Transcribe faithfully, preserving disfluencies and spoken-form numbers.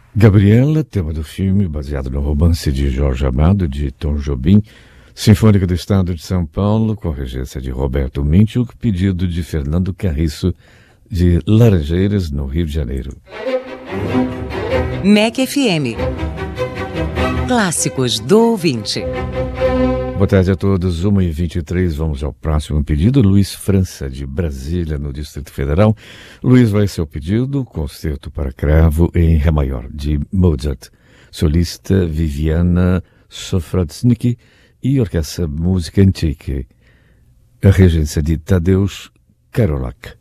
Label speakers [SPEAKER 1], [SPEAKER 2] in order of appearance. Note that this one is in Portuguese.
[SPEAKER 1] Gabriela, tema do filme baseado no romance de Jorge Amado, de Tom Jobim, Sinfônica do Estado de São Paulo, com regência de Roberto Minchuk, pedido de Fernando Carriço, de Laranjeiras, no Rio de Janeiro.
[SPEAKER 2] M E C F M. Clássicos do ouvinte.
[SPEAKER 1] Boa tarde a todos, uma e vinte e três, vamos ao próximo pedido. Luiz França, de Brasília, no Distrito Federal. Luiz vai ser o pedido, Concerto para Cravo em Ré maior, de Mozart. Solista Viviana Sofrotsky e Orquestra Música Antique. A regência de Tadeusz Karolak.